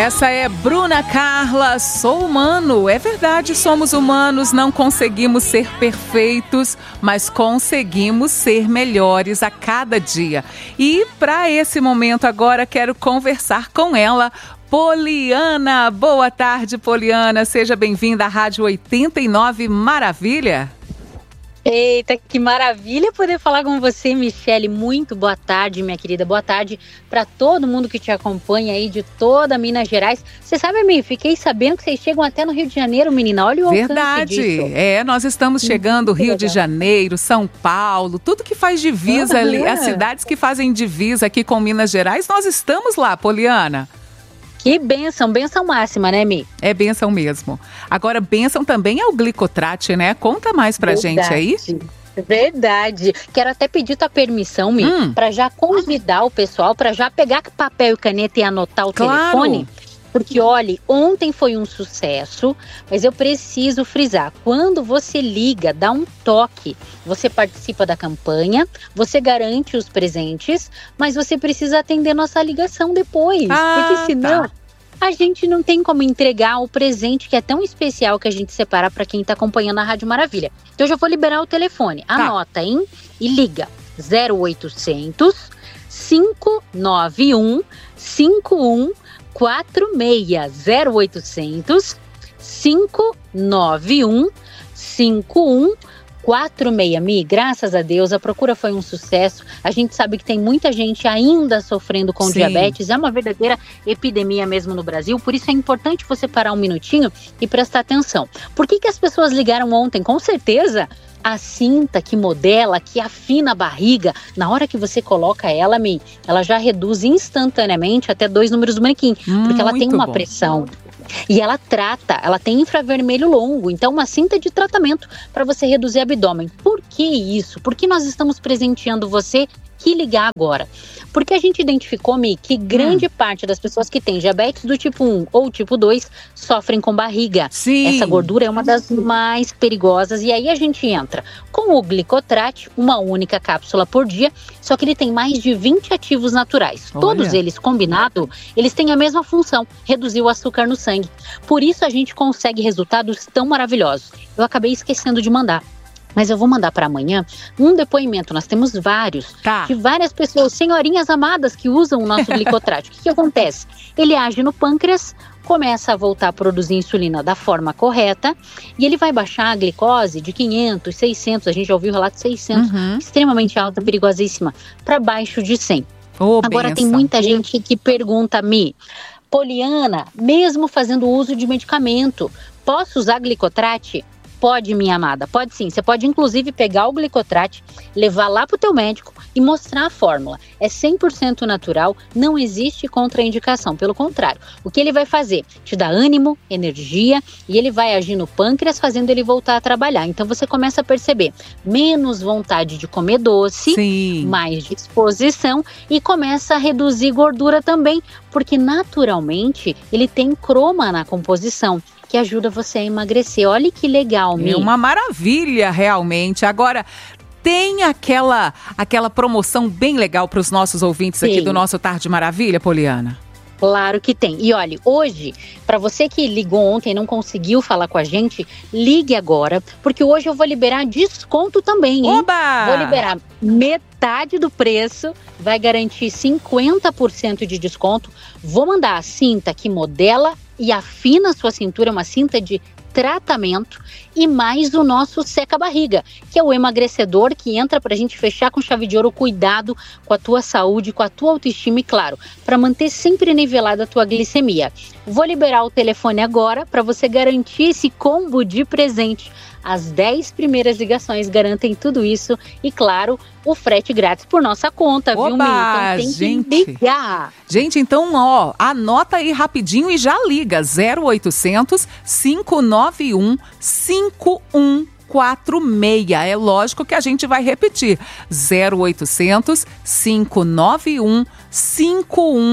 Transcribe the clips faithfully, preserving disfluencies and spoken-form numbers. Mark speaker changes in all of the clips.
Speaker 1: Essa é Bruna Carla, Sou Humano. É verdade, somos humanos, não conseguimos ser perfeitos, mas conseguimos ser melhores a cada dia. E para esse momento agora quero conversar com ela, Poliana. Boa tarde, Poliana. Seja bem-vinda à Rádio oitenta e nove Maravilha.
Speaker 2: Eita, que maravilha poder falar com você, Michele. Muito boa tarde, minha querida. Boa tarde para todo mundo que te acompanha aí de toda Minas Gerais. Você sabe, amigo, fiquei sabendo que vocês chegam até no Rio de Janeiro, menina. Olha o
Speaker 1: Verdade.
Speaker 2: alcance disso.
Speaker 1: É, nós estamos chegando Rio de Janeiro, São Paulo, tudo que faz divisa uhum. ali, as cidades que fazem divisa aqui com Minas Gerais, nós estamos lá, Poliana.
Speaker 2: Que bênção, bênção máxima, né, Mi?
Speaker 1: É bênção mesmo. Agora, bênção também é o glicotrate, né? Conta mais pra
Speaker 2: Verdade.
Speaker 1: gente aí.
Speaker 2: Verdade. Quero até pedir tua permissão, Mi, hum. para já convidar o pessoal para já pegar papel e caneta e anotar o
Speaker 1: claro.
Speaker 2: telefone. Porque, olha, ontem foi um sucesso, mas eu preciso frisar. Quando você liga, dá um toque, você participa da campanha, você garante os presentes, mas você precisa atender nossa ligação depois.
Speaker 1: Ah,
Speaker 2: porque senão
Speaker 1: tá.
Speaker 2: a gente não tem como entregar o presente que é tão especial que a gente separa para quem está acompanhando a Rádio Maravilha. Então eu já vou liberar o telefone.
Speaker 1: Tá.
Speaker 2: Anota, hein? E liga zero oitocentos, cinco nove um, cinco um quatro seis, zero oitocentos, cinco nove um, cinco um quatro seis. Mi, graças a Deus, a procura foi um sucesso. A gente sabe que tem muita gente ainda sofrendo com
Speaker 1: Sim.
Speaker 2: diabetes. É uma verdadeira epidemia mesmo no Brasil. Por isso é importante você parar um minutinho e prestar atenção. Por que que as pessoas ligaram ontem? Com certeza, a cinta que modela, que afina a barriga, na hora que você coloca ela, Mi, ela já reduz instantaneamente até dois números do manequim,
Speaker 1: hum,
Speaker 2: porque ela tem uma
Speaker 1: bom.
Speaker 2: pressão. E ela trata, ela tem infravermelho longo, então uma cinta de tratamento para você reduzir abdômen. Por que isso? Por que nós estamos presenteando você que ligar agora? Porque a gente identificou, Mi, que grande hum. parte das pessoas que têm diabetes do tipo um ou tipo dois sofrem com barriga.
Speaker 1: Sim.
Speaker 2: Essa gordura é uma das mais perigosas e aí a gente entra com o glicotrate, uma única cápsula por dia, só que ele tem mais de vinte ativos naturais.
Speaker 1: Olha.
Speaker 2: Todos eles combinados, eles têm a mesma função, reduzir o açúcar no sangue. Por isso a gente consegue resultados tão maravilhosos. Eu acabei esquecendo de mandar, mas eu vou mandar para amanhã um depoimento. Nós temos vários,
Speaker 1: tá.
Speaker 2: de várias pessoas, senhorinhas amadas que usam o nosso glicotrate. O que que acontece? Ele age no pâncreas, começa a voltar a produzir insulina da forma correta e ele vai baixar a glicose de quinhentos, seiscentos, a gente já ouviu o relato de seiscentos, uhum. extremamente alta, perigosíssima, para baixo de cem.
Speaker 1: Oh,
Speaker 2: Agora
Speaker 1: benção.
Speaker 2: Tem muita gente que pergunta a mim, Poliana, mesmo fazendo uso de medicamento, posso usar glicotrate? Pode, minha amada, pode sim. Você pode inclusive pegar o glicotrate, levar lá pro teu médico e mostrar a fórmula. É cem por cento natural, não existe contraindicação. Pelo contrário, o que ele vai fazer? Te dá ânimo, energia e ele vai agir no pâncreas, fazendo ele voltar a trabalhar. Então você começa a perceber menos vontade de comer doce,
Speaker 1: sim.
Speaker 2: mais disposição e começa a reduzir gordura também, porque naturalmente ele tem croma na composição, que ajuda você a emagrecer. Olha que legal, Mi.
Speaker 1: É uma maravilha, realmente. Agora, tem aquela, aquela promoção bem legal para os nossos ouvintes Sim. aqui do nosso Tarde Maravilha, Poliana?
Speaker 2: Claro que tem. E olha, hoje, para você que ligou ontem e não conseguiu falar com a gente, ligue agora, porque hoje eu vou liberar desconto também, hein?
Speaker 1: Oba!
Speaker 2: Vou liberar metade do preço, vai garantir cinquenta por cento de desconto. Vou mandar a cinta que modela e afina a sua cintura, uma cinta de tratamento e mais o nosso seca-barriga, que é o emagrecedor que entra pra gente fechar com chave de ouro, cuidado com a tua saúde, com a tua autoestima e, claro, para manter sempre nivelada a tua glicemia. Vou liberar o telefone agora para você garantir esse combo de presente. As dez primeiras ligações garantem tudo isso e, claro, o frete grátis por nossa conta,
Speaker 1: Oba,
Speaker 2: viu, Mi? Então tem
Speaker 1: gente.
Speaker 2: que ligar.
Speaker 1: Gente, então, ó, anota aí rapidinho e já liga. zero oitocentos, cinco nove um, cinco um quatro seis. É lógico que a gente vai repetir. zero oitocentos, cinco nove um, cinco um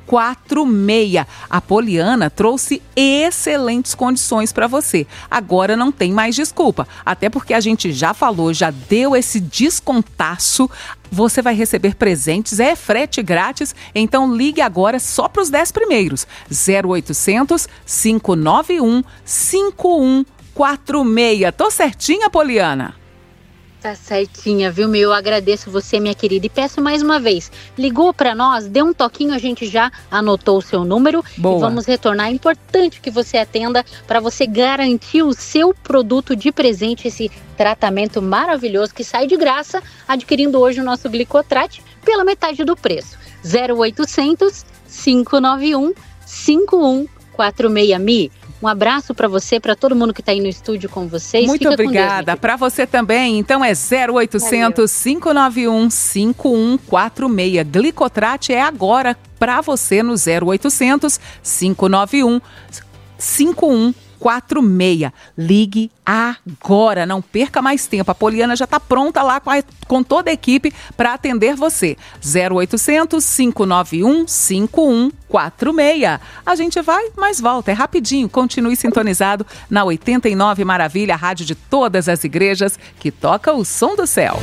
Speaker 1: quatro seis. A Poliana trouxe excelentes condições para você. Agora não tem mais desculpa, até porque a gente já falou, já deu esse descontaço. Você vai receber presentes, é frete grátis, então ligue agora só para os dez primeiros. zero oitocentos, cinco nove um, cinco um quatro seis. Tô certinha, Poliana?
Speaker 2: Tá certinha, viu, meu? Eu agradeço você, minha querida, e peço mais uma vez, ligou para nós, deu um toquinho, a gente já anotou o seu número. Boa. E vamos retornar. É importante que você atenda para você garantir o seu produto de presente, esse tratamento maravilhoso que sai de graça, adquirindo hoje o nosso Glicotrate pela metade do preço. zero oitocentos, cinco nove um, cinco um quatro seis. Mi, um abraço para você, para todo mundo que está aí no estúdio com vocês.
Speaker 1: Muito Fica obrigada. Para você também. Então é zero oitocentos, cinco nove um, cinco um quatro seis. Glicotrate é agora para você no zero oitocentos, cinco nove um, cinco um quatro seis. Ligue agora, não perca mais tempo. A Poliana já está pronta lá com, a, com toda a equipe para atender você. zero oitocentos, cinco nove um, cinco um quatro seis. A gente vai, mas volta, é rapidinho. Continue sintonizado na oitenta e nove Maravilha, a rádio de todas as igrejas que toca o som do céu.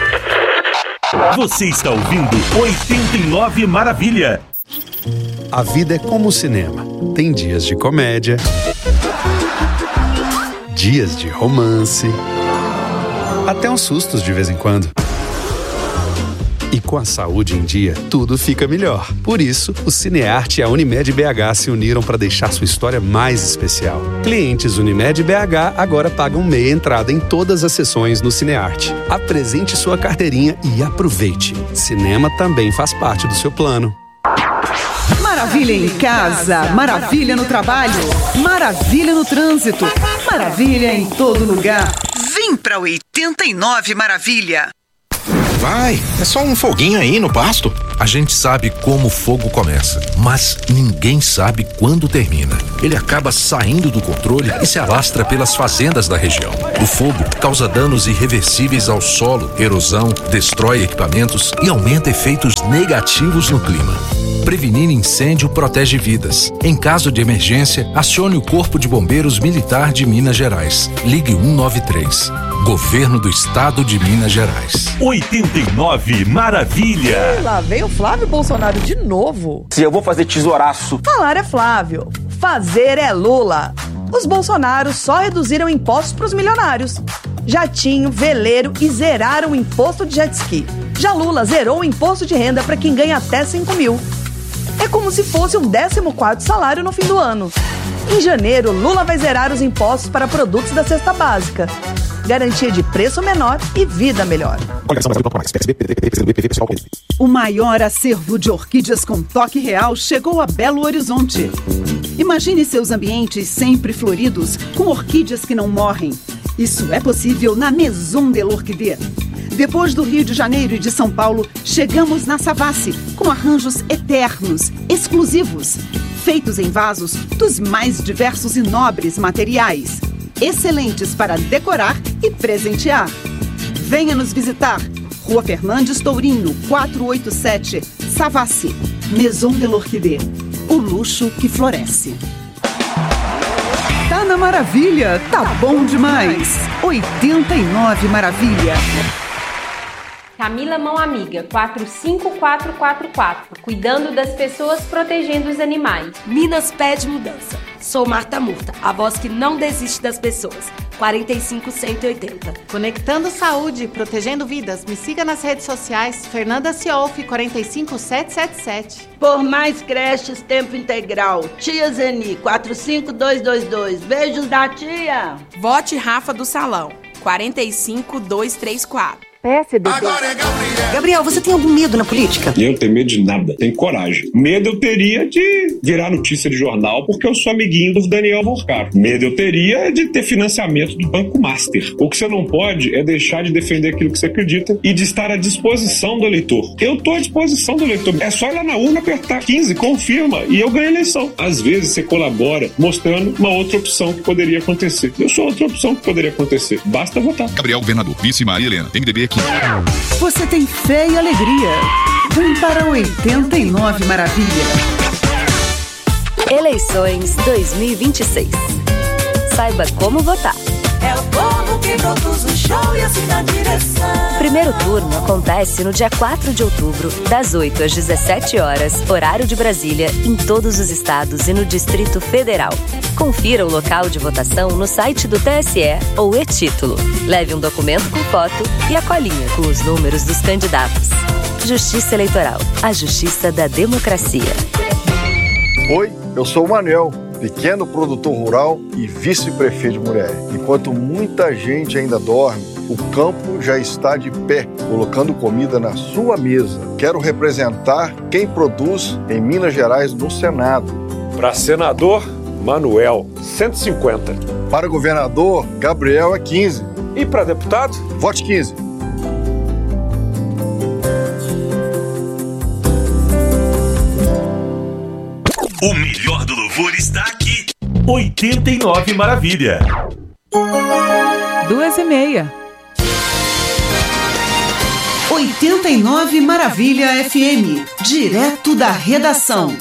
Speaker 3: Você está ouvindo oitenta e nove Maravilha.
Speaker 4: A vida é como o cinema. Tem dias de comédia, dias de romance, até uns sustos de vez em quando. E com a saúde em dia, tudo fica melhor. Por isso, o Cinearte e a Unimed B H se uniram para deixar sua história mais especial. Clientes Unimed B H agora pagam meia entrada em todas as sessões no Cinearte. Apresente sua carteirinha e aproveite. Cinema também faz parte do seu plano.
Speaker 5: Maravilha em casa, maravilha no trabalho, maravilha no trânsito, maravilha em todo lugar.
Speaker 6: Vem pra oitenta e nove Maravilha.
Speaker 7: Vai, é só um foguinho aí no pasto.
Speaker 8: A gente sabe como o fogo começa, mas ninguém sabe quando termina. Ele acaba saindo do controle e se alastra pelas fazendas da região. O fogo causa danos irreversíveis ao solo, erosão, destrói equipamentos e aumenta efeitos negativos no clima. Prevenir incêndio protege vidas. Em caso de emergência, acione o Corpo de Bombeiros Militar de Minas Gerais. Ligue um nove três. Governo do Estado de Minas Gerais.
Speaker 3: oitenta e nove Maravilha.
Speaker 9: E lá veio Flávio Bolsonaro de novo.
Speaker 10: Se eu vou fazer tesouraço.
Speaker 9: Falar é Flávio, fazer é Lula. Os Bolsonaros só reduziram impostos para os milionários. Jatinho, veleiro e zeraram o imposto de jet ski. Já Lula zerou o imposto de renda para quem ganha até cinco mil. É como se fosse um décimo quarto salário no fim do ano. Em janeiro, Lula vai zerar os impostos para produtos da cesta básica. Garantia de preço menor e vida melhor.
Speaker 5: O maior acervo de orquídeas com toque real chegou a Belo Horizonte. Imagine seus ambientes sempre floridos, com orquídeas que não morrem. Isso é possível na Maison de l'Orchidée. Depois do Rio de Janeiro e de São Paulo, chegamos na Savassi, com arranjos eternos, exclusivos, feitos em vasos dos mais diversos e nobres materiais, excelentes para decorar e presentear. Venha nos visitar. Rua Fernandes Tourinho, quatrocentos e oitenta e sete, Savassi. Maison de l'Orchidée. O luxo que floresce. Tá na Maravilha, tá bom demais. oitenta e nove Maravilha.
Speaker 11: Camila Mão Amiga, quatro cinco quatro quatro quatro, cuidando das pessoas, protegendo os animais.
Speaker 12: Minas pede mudança. Sou Marta Murta, a voz que não desiste das pessoas. quarenta e cinco cento e oitenta.
Speaker 13: Conectando saúde, protegendo vidas. Me siga nas redes sociais. Fernanda Ciolfi, quarenta e cinco sete sete sete.
Speaker 14: Por mais creches, tempo integral. Tia Zeni, quatro cinco dois dois dois. Beijos da tia.
Speaker 15: Vote Rafa do Salão, quarenta e cinco dois três quatro.
Speaker 16: P S D B. Agora é Gabriel. Gabriel, você tem algum medo na política?
Speaker 17: Eu não tenho medo de nada, tenho coragem. Medo eu teria de virar notícia de jornal porque eu sou amiguinho do Daniel Vorcar. Medo eu teria de ter financiamento do Banco Master. O que você não pode é deixar de defender aquilo que você acredita e de estar à disposição do eleitor. Eu estou à disposição do eleitor. É só ir lá na urna apertar quinze, confirma, e eu ganho a eleição. Às vezes você colabora mostrando uma outra opção que poderia acontecer. Eu sou outra opção que poderia acontecer. Basta votar.
Speaker 18: Gabriel Governador, vice Maria Helena, M D B.
Speaker 5: Você tem fé e alegria. Vem para oitenta e nove Maravilha.
Speaker 10: Eleições dois mil e vinte e seis. Saiba como votar.
Speaker 19: É o povo que produz o show e assim na direção.
Speaker 10: Primeiro turno acontece no dia quatro de outubro, das oito às dezessete horas, horário de Brasília, em todos os estados e no Distrito Federal. Confira o local de votação no site do T S E ou e-título. Leve um documento com foto e a colinha com os números dos candidatos. Justiça Eleitoral, a justiça da democracia.
Speaker 20: Oi, eu sou o Manuel, pequeno produtor rural e vice-prefeito de Murié. Enquanto muita gente ainda dorme, o campo já está de pé, colocando comida na sua mesa. Quero representar quem produz em Minas Gerais no Senado.
Speaker 17: Para senador, Manuel, cento e cinquenta.
Speaker 20: Para governador, Gabriel é quinze.
Speaker 17: E para deputado?
Speaker 20: Vote quinze.
Speaker 3: O melhor do louvor está aqui. oitenta e nove Maravilha.
Speaker 1: Duas e meia.
Speaker 5: oitenta e nove Maravilha F M. Direto da redação.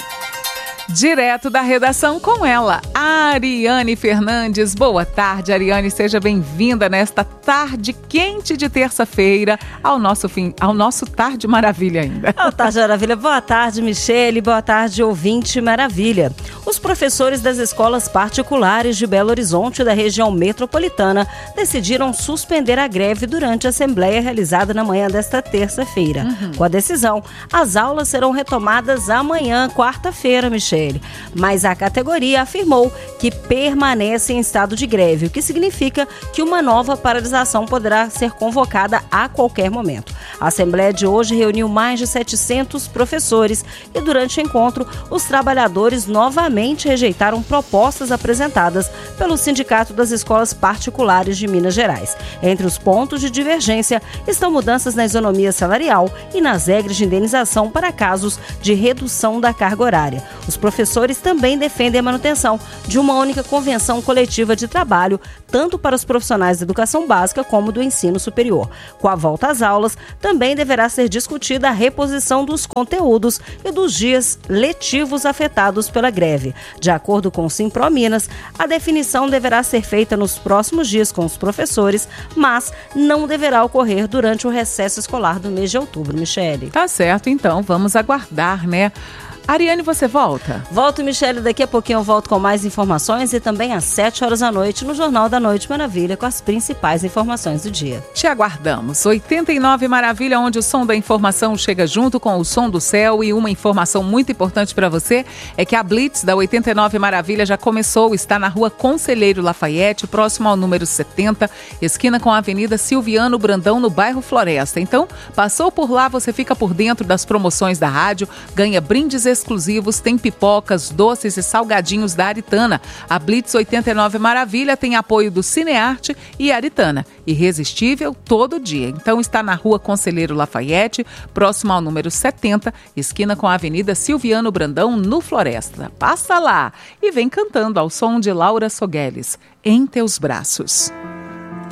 Speaker 1: Direto da redação com ela, Ariane Fernandes. Boa tarde, Ariane. Seja bem-vinda nesta tarde quente de terça-feira ao nosso fim, ao nosso Tarde Maravilha ainda.
Speaker 21: Boa tarde, Maravilha. Boa tarde, Michele. Boa tarde, ouvinte Maravilha. Os professores das escolas particulares de Belo Horizonte, da região metropolitana, decidiram suspender a greve durante a assembleia realizada na manhã desta terça-feira. Uhum. Com a decisão, as aulas serão retomadas amanhã, quarta-feira, Michele. Mas a categoria afirmou que permanece em estado de greve, o que significa que uma nova paralisação poderá ser convocada a qualquer momento. A Assembleia de hoje reuniu mais de setecentos professores e durante o encontro, os trabalhadores novamente rejeitaram propostas apresentadas pelo Sindicato das Escolas Particulares de Minas Gerais. Entre os pontos de divergência estão mudanças na isonomia salarial e nas regras de indenização para casos de redução da carga horária. Os professores também defendem a manutenção de uma única convenção coletiva de trabalho, tanto para os profissionais da educação básica como do ensino superior. Com a volta às aulas, também deverá ser discutida a reposição dos conteúdos e dos dias letivos afetados pela greve. De acordo com o Simpro Minas, a definição deverá ser feita nos próximos dias com os professores, mas não deverá ocorrer durante o recesso escolar do mês de outubro, Michele.
Speaker 1: Tá certo, então vamos aguardar, né? Ariane, você volta?
Speaker 21: Volto, Michele. Daqui a pouquinho eu volto com mais informações e também às sete horas da noite no Jornal da Noite Maravilha com as principais informações do dia.
Speaker 1: Te aguardamos. oitenta e nove Maravilha, onde o som da informação chega junto com o som do céu. E uma informação muito importante para você é que a Blitz da oitenta e nove Maravilha já começou. Está na rua Conselheiro Lafayette, próximo ao número setenta, esquina com a Avenida Silviano Brandão, no bairro Floresta. Então, passou por lá, você fica por dentro das promoções da rádio, ganha brindes exclusivos, tem pipocas, doces e salgadinhos da Aritana. A Blitz oitenta e nove Maravilha tem apoio do Cinearte e Aritana. Irresistível todo dia. Então está na rua Conselheiro Lafayette, próximo ao número setenta, esquina com a Avenida Silviano Brandão, no Floresta. Passa lá e vem cantando ao som de Laura Sogueles, Em Teus Braços.